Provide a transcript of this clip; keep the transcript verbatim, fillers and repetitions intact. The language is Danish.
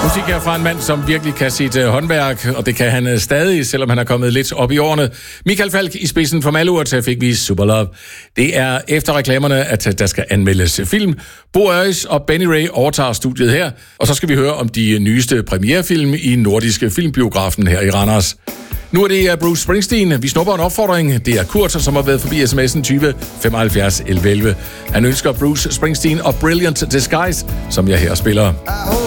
Musik her fra en mand, som virkelig kan sit uh, håndværk, og det kan han uh, stadig, selvom han er kommet lidt op i årene. Michael Falch i spidsen for Malurt fik vi Superlove. Det er efter reklamerne, at der skal anmeldes film. Bo Øjes og Benny Ray overtager studiet her, og så skal vi høre om de nyeste premierefilm i Nordiske Filmbiografen her i Randers. Nu er det Bruce Springsteen. Vi snupper en opfordring. Det er Kurt, som har været forbi sms'en tyve femoghalvfjerds elleve elleve. Han ønsker Bruce Springsteen og Brilliant Disguise, som jeg her spiller.